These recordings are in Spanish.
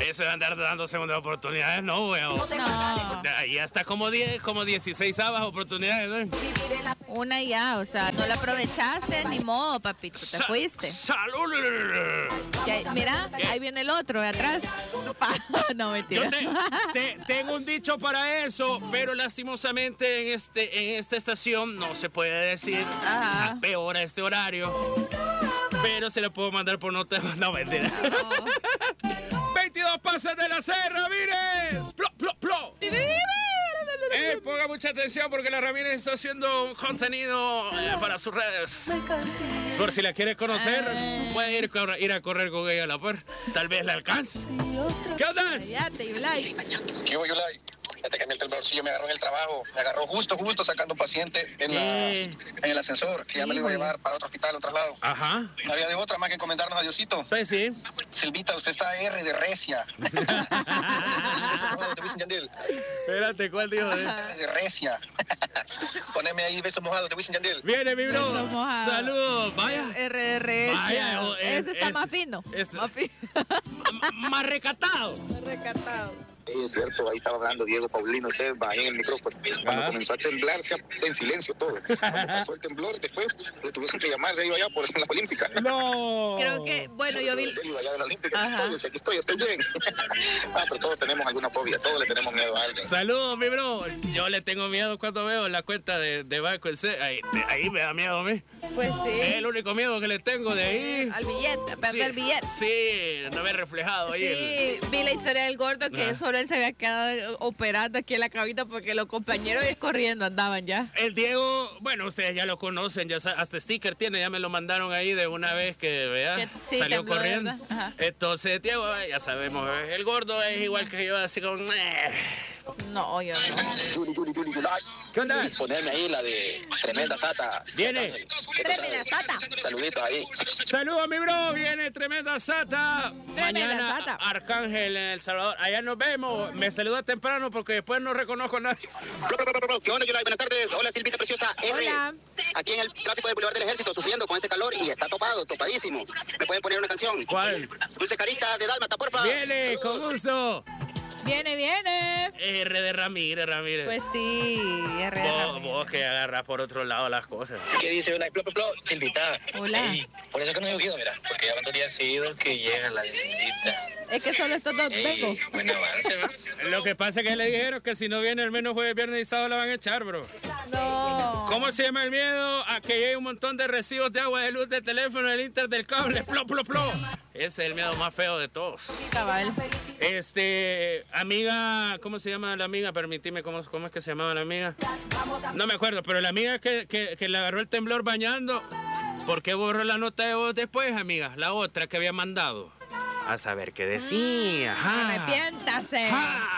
Eso de andar dando segundas oportunidades, no, weón. No. Ahí hasta como 16 oportunidades, ¿no? Una ya, o sea, no la aprovechaste, ni modo, papito, te fuiste. ¡Salud! Mira, ahí viene el otro de atrás. No, mentira. Yo tengo un dicho para eso, pero lastimosamente en esta estación no se puede decir a peor a este horario. Pero se lo puedo mandar por nota. No, mentira. No. 22 pases de la C, Ramírez. ¡Plo, plo, plo! Ponga mucha atención porque la Ramírez está haciendo un contenido para sus redes. Por si la quiere conocer, puede ir a correr con ella a la par. Tal vez la alcance. ¿Qué onda? Cállate, Yulai. ¿Qué hubo, Yulai? Fíjate que el temblorcillo me agarró en el trabajo. Me agarró justo sacando un paciente en el ascensor. Que ya me lo iba a llevar para otro hospital, otro lado. Ajá. No había de otra más que encomendarnos a Diosito. Pues sí. Silvita, usted está R de recia. Beso mojado de Wisin Yandel. Espérate, ¿cuál dijo? R de recia. Poneme ahí beso mojado de Wisin Yandel. Viene, mi bro. Beso mojado. Saludos. Vaya. RRS. Vaya, ese está más fino. Más recatado. Más recatado. Sí, es cierto, ahí estaba hablando Diego Paulino Selva ahí en el micrófono. Cuando comenzó a temblar, en silencio todo. Cuando pasó el temblor, después lo tuvieron que llamar, se iba allá por la Olímpica. No. Creo que, bueno, yo vi. Iba allá de la Olímpica, aquí estoy bien. Pero todos tenemos alguna fobia, todos le tenemos miedo a alguien. Saludos, mi bro. Yo le tengo miedo cuando veo la cuenta de Banco ahí me da miedo a mí. Pues sí. Es el único miedo que le tengo de ahí. Al billete, a perder el billete. Sí, no me he reflejado ahí. Sí, vi la historia del gordo que solo él se había quedado operando aquí en la cabita porque los compañeros corriendo andaban ya. El Diego, bueno, ustedes ya lo conocen, ya hasta sticker tiene, ya me lo mandaron ahí de una vez que, vea, sí, salió corriendo. Entonces, Diego, ya sabemos, el gordo es igual que yo, así como... No, yo no. Yuli. ¿Qué onda? Ponerme ahí la de Tremenda Sata. Viene. Tremenda Sata. Saluditos ahí. Saludos, mi bro. Viene Tremenda Sata. Tremenda Mañana Sata. Arcángel en El Salvador. Allá nos vemos. Me saluda temprano porque después no reconozco a nadie. ¿Qué onda, Yulai? Buenas tardes. Hola, Silvita Preciosa. Hola. Aquí en el tráfico del Boulevard del Ejército, sufriendo con este calor y está topadísimo. ¿Me pueden poner una canción? ¿Cuál? Dulce Carita de Dálmata, porfa. Viene, con gusto. Viene. R de Ramírez. Pues sí, Vos que agarras por otro lado las cosas. ¿Qué dice una Silvita? Hola. Ey, por eso que no he oído, mira, porque ya cuántos días seguidos que llega la Silvita. Es que solo estos dos vengo. Buen avance, ¿no? Lo que pasa es que le dijeron que si no viene al menos jueves, viernes y sábado la van a echar, bro. No. ¿Cómo se llama el miedo? A que llegue un montón de recibos de agua, de luz, de teléfono, del inter, del cable, plo. Ese es el miedo más feo de todos. Cabal. Amiga, ¿cómo se llama la amiga? Permitime, ¿cómo es que se llamaba la amiga? No me acuerdo, pero la amiga que le agarró el temblor bañando, ¿por qué borró la nota de voz después, amiga? La otra que había mandado. A saber qué decía. Arrepiéntase.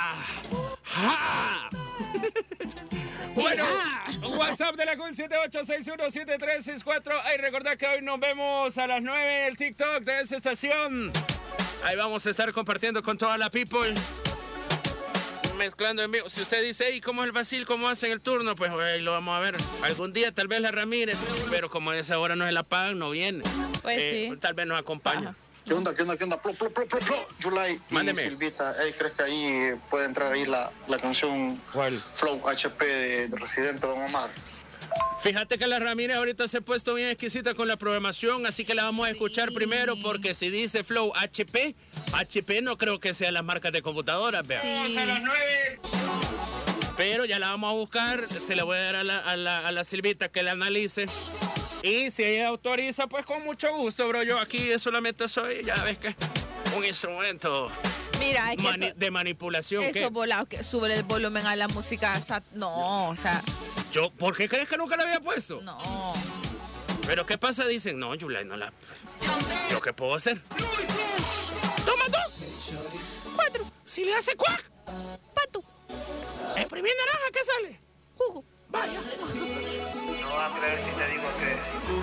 Bueno, WhatsApp de la CUL 78617364. Ay, recordad que hoy nos vemos a las 9 en el TikTok de esta estación. Ahí vamos a estar compartiendo con toda la people. Mezclando en vivo. Si usted dice, ¿y cómo es el Basil? ¿Cómo hacen el turno? Pues ahí lo vamos a ver. Algún día tal vez la Ramírez, pero como a esa hora no se la pagan, no viene. Pues sí. Tal vez nos acompaña. Ajá. ¿Qué onda? Plo, Yulai y Mándeme. Silvita, ¿crees que ahí puede entrar ahí la canción ¿Cuál? Flow HP de Residente Don Omar? Fíjate que la Ramírez ahorita se ha puesto bien exquisita con la programación, así que la vamos a escuchar primero porque si dice Flow HP no creo que sea las marcas de computadoras, vea. Sí. A las 9. Pero ya la vamos a buscar, se la voy a dar a la Silvita que la analice. Y si ella autoriza, pues con mucho gusto, bro. Yo aquí solamente soy, ya ves que un instrumento Mira, es que de manipulación. eso volado, que sube el volumen a la música. No, o sea, ¿Por qué crees que nunca la había puesto? no. ¿Pero qué pasa? Dicen, no, Yulai, no la... ¿Yo qué puedo hacer? ¡Toma 2! 4. Si le hace cuac, Pato. exprimir naranja, ¿qué sale? Jugo. Vaya. No vas a creer si te digo que